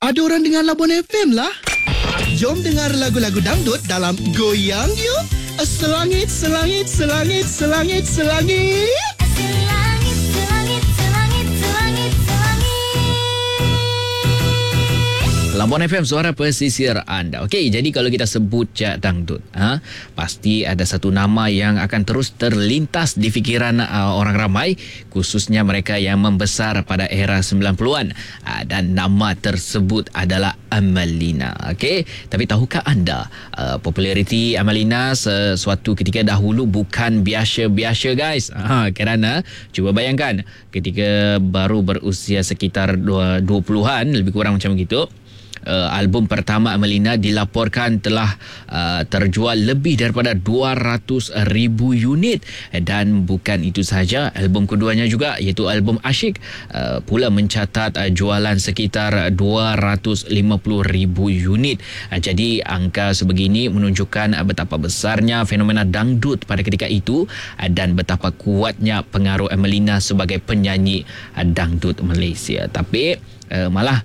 Ada orang dengar Labuan FM lah. Jom dengar lagu-lagu dangdut dalam Goyang Yuk. Selangit, selangit, selangit, selangit, selangit. Selangit, selangit, selangit, selangit, selangit. Labuan FM, suara pesisir anda. Okey, jadi kalau kita sebut Jak Dangdut, pasti ada satu nama yang akan terus terlintas di fikiran orang ramai, khususnya mereka yang membesar pada era 90-an. Dan nama tersebut adalah Amalina. Okey, tapi tahukah anda populariti Amalina sesuatu ketika dahulu bukan biasa-biasa, guys. Kerana cuba bayangkan ketika baru berusia sekitar 20-an, lebih kurang macam begitu, album pertama Amalina dilaporkan telah terjual lebih daripada 200,000 unit. Dan bukan itu sahaja, album keduanya juga iaitu album Asyik pula mencatat jualan sekitar 250,000 unit. Jadi angka sebegini menunjukkan betapa besarnya fenomena dangdut pada ketika itu dan betapa kuatnya pengaruh Amalina sebagai penyanyi dangdut Malaysia. Tapi malah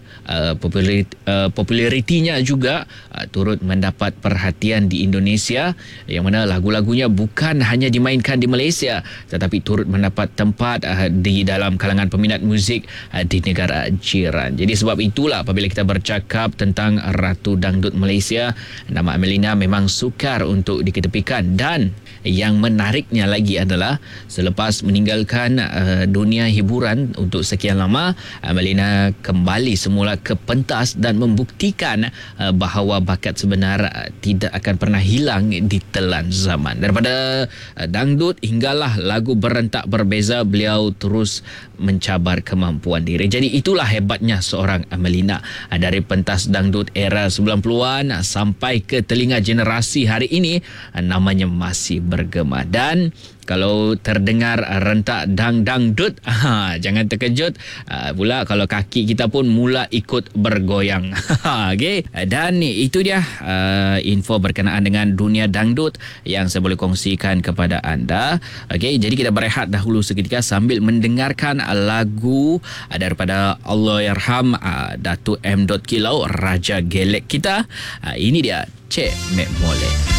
popularitinya juga turut mendapat perhatian di Indonesia, yang mana lagu-lagunya bukan hanya dimainkan di Malaysia tetapi turut mendapat tempat di dalam kalangan peminat muzik di negara jiran. Jadi sebab itulah apabila kita bercakap tentang Ratu Dangdut Malaysia, nama Amalina memang sukar untuk diketepikan. Dan yang menariknya lagi adalah selepas meninggalkan dunia hiburan untuk sekian lama, Amalina kembali semula ke pentas dan membuktikan bahawa bakat sebenar tidak akan pernah hilang di telan zaman. Daripada dangdut hinggalah lagu berentak berbeza, beliau terus mencabar kemampuan diri. Jadi itulah hebatnya seorang Amalina. Dari pentas dangdut era 90-an sampai ke telinga generasi hari ini, namanya masih bergema. Dan kalau terdengar rentak dangdut, jangan terkejut pula kalau kaki kita pun mula ikut bergoyang. Okey, dan itu dia info berkenaan dengan dunia dangdut yang saya boleh kongsikan kepada anda. Okey, jadi kita berehat dahulu seketika sambil mendengarkan lagu daripada Allahyarham Datuk M. Kilau, Raja Gelek kita. Ini dia Cik Mek Molek.